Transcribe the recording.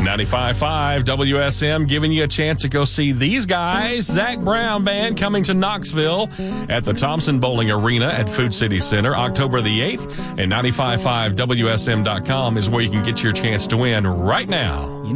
95.5 WSM giving you a chance to go see these guys. Zach Brown Band coming to Knoxville at the Thompson Bowling Arena at Food City Center October the 8th. And 95.5WSM.com is where you can get your chance to win right now.